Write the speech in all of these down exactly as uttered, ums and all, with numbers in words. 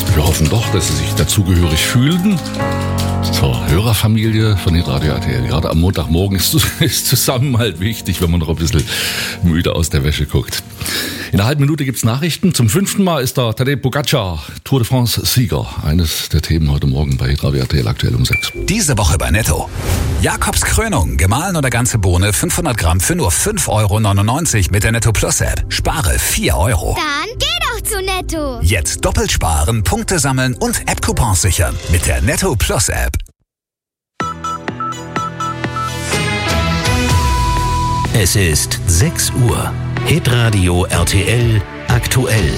Wir hoffen doch, dass Sie sich dazugehörig fühlen zur Hörerfamilie von Hitradio R T L. Gerade am Montagmorgen ist, ist Zusammenhalt wichtig, wenn man noch ein bisschen müde aus der Wäsche guckt. In einer halben Minute gibt's Nachrichten. Zum fünften Mal ist der Tadej Pogačar Tour de France Sieger. Eines der Themen heute Morgen bei Hitradio R T L aktuell um sechs. Diese Woche bei Netto. Jakobs Krönung, gemahlen oder ganze Bohne, fünfhundert Gramm für nur fünf Euro neunundneunzig mit der Netto Plus App. Spare vier Euro. Dann geh doch zu Netto. Jetzt doppelt sparen, Punkte sammeln und App-Coupons sichern mit der Netto Plus App. Es ist sechs Uhr. Hitradio R T L aktuell.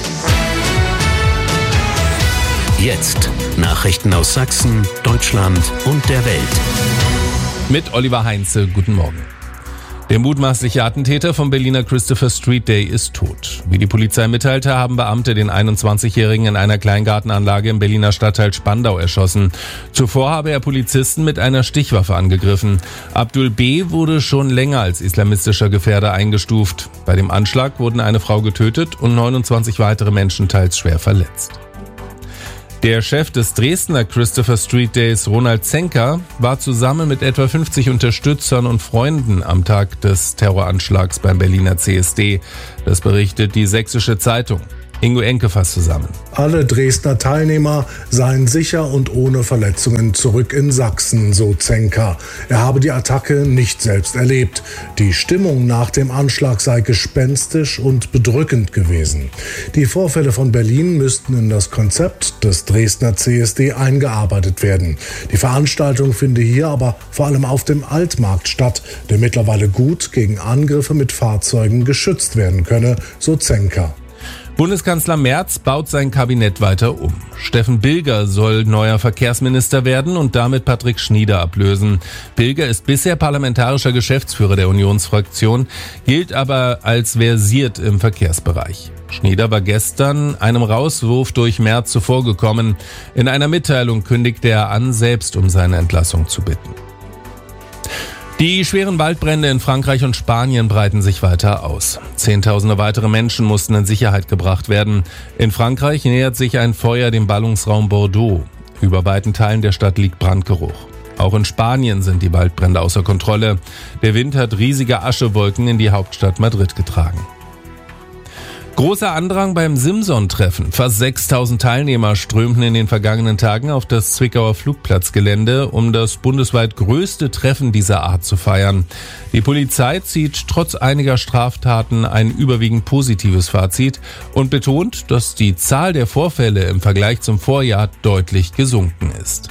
Jetzt Nachrichten aus Sachsen, Deutschland und der Welt. Mit Oliver Heinze, guten Morgen. Der mutmaßliche Attentäter vom Berliner Christopher Street Day ist tot. Wie die Polizei mitteilte, haben Beamte den einundzwanzigjährigen in einer Kleingartenanlage im Berliner Stadtteil Spandau erschossen. Zuvor habe er Polizisten mit einer Stichwaffe angegriffen. Abdul B. wurde schon länger als islamistischer Gefährder eingestuft. Bei dem Anschlag wurden eine Frau getötet und neunundzwanzig weitere Menschen teils schwer verletzt. Der Chef des Dresdner Christopher Street Days, Ronald Zenker, war zusammen mit etwa fünfzig Unterstützern und Freunden am Tag des Terroranschlags beim Berliner C S D. Das berichtet die Sächsische Zeitung. Ingo Enke fasst zusammen. Alle Dresdner Teilnehmer seien sicher und ohne Verletzungen zurück in Sachsen, so Zenker. Er habe die Attacke nicht selbst erlebt. Die Stimmung nach dem Anschlag sei gespenstisch und bedrückend gewesen. Die Vorfälle von Berlin müssten in das Konzept des Dresdner C S D eingearbeitet werden. Die Veranstaltung finde hier aber vor allem auf dem Altmarkt statt, der mittlerweile gut gegen Angriffe mit Fahrzeugen geschützt werden könne, so Zenker. Bundeskanzler Merz baut sein Kabinett weiter um. Steffen Bilger soll neuer Verkehrsminister werden und damit Patrick Schnieder ablösen. Bilger ist bisher parlamentarischer Geschäftsführer der Unionsfraktion, gilt aber als versiert im Verkehrsbereich. Schnieder war gestern einem Rauswurf durch Merz zuvorgekommen. In einer Mitteilung kündigte er an, selbst um seine Entlassung zu bitten. Die schweren Waldbrände in Frankreich und Spanien breiten sich weiter aus. Zehntausende weitere Menschen mussten in Sicherheit gebracht werden. In Frankreich nähert sich ein Feuer dem Ballungsraum Bordeaux. Über weiten Teilen der Stadt liegt Brandgeruch. Auch in Spanien sind die Waldbrände außer Kontrolle. Der Wind hat riesige Aschewolken in die Hauptstadt Madrid getragen. Großer Andrang beim Simson-Treffen. Fast sechstausend Teilnehmer strömten in den vergangenen Tagen auf das Zwickauer Flugplatzgelände, um das bundesweit größte Treffen dieser Art zu feiern. Die Polizei zieht trotz einiger Straftaten ein überwiegend positives Fazit und betont, dass die Zahl der Vorfälle im Vergleich zum Vorjahr deutlich gesunken ist.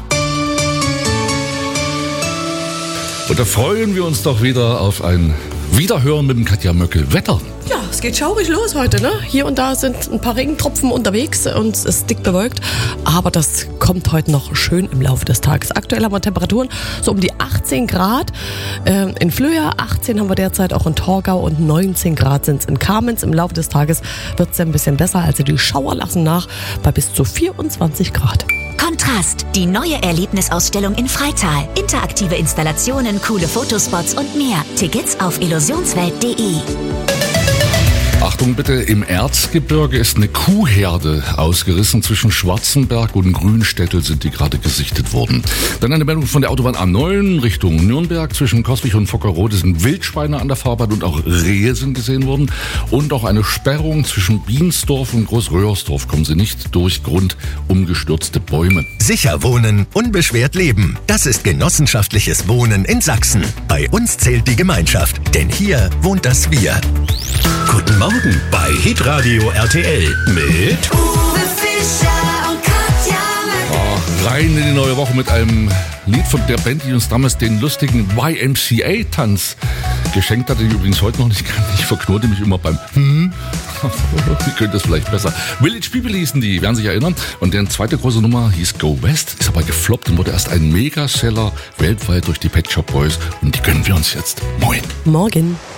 Und da freuen wir uns doch wieder auf ein Wiederhören mit dem Katja Möckel. Wetter. Ja, es geht schaurig los heute, ne? Hier und da sind ein paar Regentropfen unterwegs und es ist dick bewölkt. Aber das kommt heute noch schön im Laufe des Tages. Aktuell haben wir Temperaturen so um die achtzehn Grad. Ähm, in Flöa, achtzehn haben wir derzeit auch in Torgau und neunzehn Grad sind es in Kamenz. Im Laufe des Tages wird es ein bisschen besser. Also die Schauer lassen nach bei bis zu vierundzwanzig Grad. Kontrast, die neue Erlebnisausstellung in Freital. Interaktive Installationen, coole Fotospots und mehr. Tickets auf illusionswelt punkt de. Achtung bitte, im Erzgebirge ist eine Kuhherde ausgerissen. Zwischen Schwarzenberg und Grünstädtel sind die gerade gesichtet worden. Dann eine Meldung von der Autobahn A neun Richtung Nürnberg. Zwischen Coswig und Fockerode sind Wildschweine an der Fahrbahn und auch Rehe sind gesehen worden. Und auch eine Sperrung zwischen Biensdorf und Großröhrsdorf. Kommen Sie nicht durch Grund umgestürzte Bäume. Sicher wohnen, unbeschwert leben. Das ist genossenschaftliches Wohnen in Sachsen. Bei uns zählt die Gemeinschaft, denn hier wohnt das Wir. Guten Morgen bei Hitradio R T L mit Uwe Fischer und Katja Möckel. Rein in die neue Woche mit einem Lied von der Band, die uns damals den lustigen Y M C A-Tanz geschenkt hatte, die übrigens heute noch nicht kann. Ich verknote mich immer beim Hm. Die könnte es vielleicht besser. Village People hießen die, werden sich erinnern. Und deren zweite große Nummer hieß Go West, ist aber gefloppt und wurde erst ein Megaseller weltweit durch die Pet Shop Boys. Und die gönnen wir uns jetzt. Moin. Morgen.